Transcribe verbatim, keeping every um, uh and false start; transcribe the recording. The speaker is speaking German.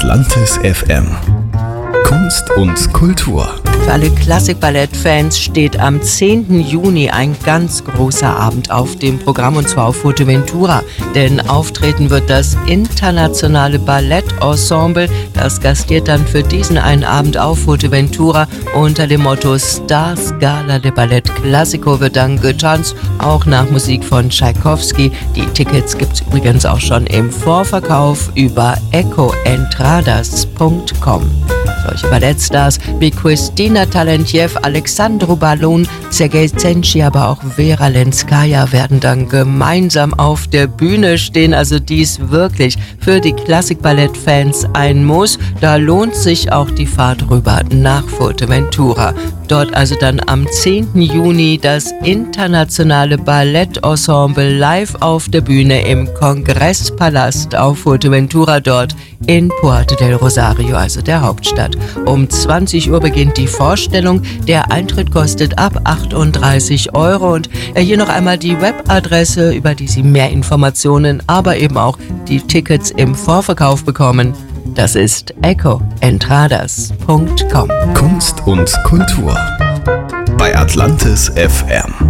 Atlantis F M. Kunst und Kultur. Für alle Klassik-Ballett-Fans steht am zehnten Juni ein ganz großer Abend auf dem Programm, und zwar auf Fuerteventura. Denn auftreten wird das internationale Ballettensemble. Das gastiert dann für diesen einen Abend auf Fuerteventura. Unter dem Motto Stars Gala de Ballet Clásico wird dann getanzt, auch nach Musik von Tschaikowski. Die Tickets gibt es übrigens auch schon im Vorverkauf über eco entradas punkt com. Solche Ballettstars wie Christina Talentjew, Alexandru Balun, Sergei Zenci, aber auch Vera Lenskaya werden dann gemeinsam auf der Bühne stehen. Also dies wirklich für die Klassik-Ballett-Fans ein Muss. Da lohnt sich auch die Fahrt rüber nach Fuerteventura. Dort also dann am zehnten Juni das internationale Ballettensemble live auf der Bühne im Kongresspalast auf Fuerteventura, dort in Puerto del Rosario, also der Hauptstadt. Um zwanzig Uhr beginnt die Vorstellung. Der Eintritt kostet ab achtunddreißig Euro. Und hier noch einmal die Webadresse, über die Sie mehr Informationen, aber eben auch die Tickets im Vorverkauf bekommen. Das ist eco entradas punkt com. Kunst und Kultur bei Atlantis F M.